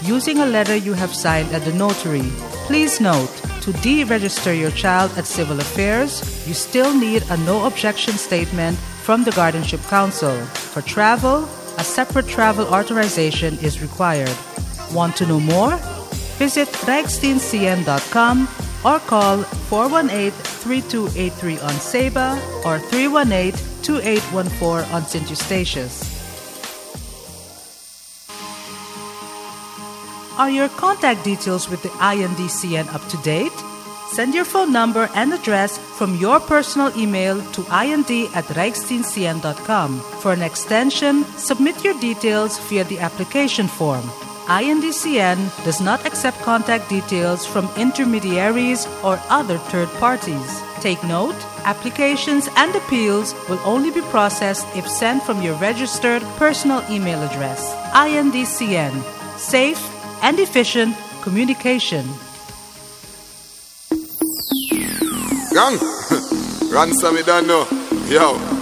using a letter you have signed at the notary. Please note, to deregister your child at Civil Affairs, you still need a no objection statement from the Guardianship Council. For travel, a separate travel authorization is required. Want to know more? Visit reichsteincn.com or call 418-3283 on Saba or 318-2814 on St. Eustatius. Are your contact details with the INDCN up to date? Send your phone number and address from your personal email to ind@reichsteincn.com. For an extension, submit your details via the application form. INDCN does not accept contact details from intermediaries or other third parties. Take note, applications and appeals will only be processed if sent from your registered personal email address. INDCN. Safe and efficient communication. Gang, ransom me done now. Yo.